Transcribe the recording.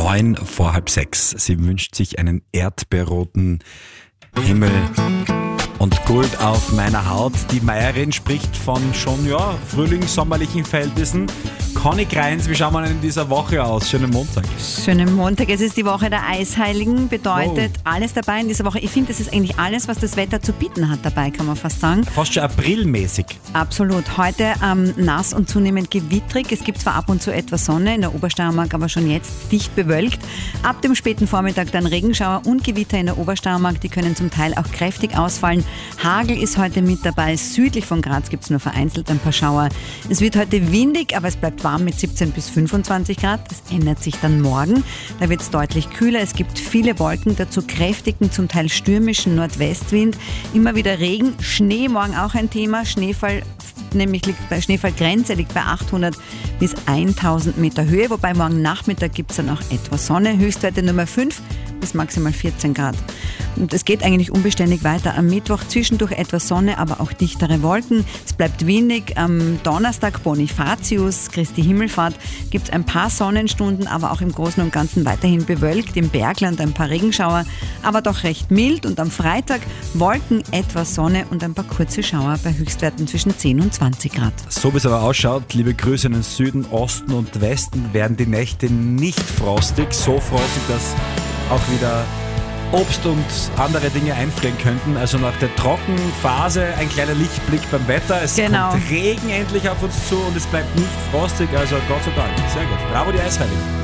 5:09. Sie wünscht sich einen erdbeerroten Himmel und Gold auf meiner Haut. Die Meierin spricht von schon frühlingssommerlichen Verhältnissen. Conny Kreins, wie schauen wir denn in dieser Woche aus? Schönen Montag. Schönen Montag. Es ist die Woche der Eisheiligen, bedeutet alles dabei in dieser Woche. Ich finde, das ist eigentlich alles, was das Wetter zu bieten hat dabei, kann man fast sagen. Fast schon aprilmäßig. Absolut. Heute nass und zunehmend gewittrig. Es gibt zwar ab und zu etwas Sonne, in der Obersteiermark aber schon jetzt dicht bewölkt. Ab dem späten Vormittag dann Regenschauer und Gewitter in der Obersteiermark. Die können zum Teil auch kräftig ausfallen. Hagel ist heute mit dabei. Südlich von Graz gibt es nur vereinzelt ein paar Schauer. Es wird heute windig, aber es bleibt warm mit 17 bis 25 Grad. Das ändert sich dann morgen. Da wird es deutlich kühler. Es gibt viele Wolken, dazu kräftigen, zum Teil stürmischen Nordwestwind. Immer wieder Regen, Schnee, morgen auch ein Thema. Schneefall, nämlich Schneefallgrenze liegt bei 800 bis 1000 Meter Höhe. Wobei morgen Nachmittag gibt es dann auch etwas Sonne. Höchstwerte Nummer 5 bis maximal 14 Grad. Und es geht eigentlich unbeständig weiter. Am Mittwoch zwischendurch etwas Sonne, aber auch dichtere Wolken. Es bleibt windig. Am Donnerstag Bonifatius, Christi Himmelfahrt, gibt es ein paar Sonnenstunden, aber auch im Großen und Ganzen weiterhin bewölkt. Im Bergland ein paar Regenschauer, aber doch recht mild. Und am Freitag Wolken, etwas Sonne und ein paar kurze Schauer bei Höchstwerten zwischen 10 und 20 Grad. So wie es aber ausschaut, liebe Grüße in den Süden, Osten und Westen, werden die Nächte nicht frostig. So frostig, dass auch wieder Obst und andere Dinge einfrieren könnten. Also nach der Trockenphase ein kleiner Lichtblick beim Wetter. Es kommt Regen endlich auf uns zu und es bleibt nicht frostig. Also Gott sei Dank. Sehr gut. Bravo die Eisheiligen.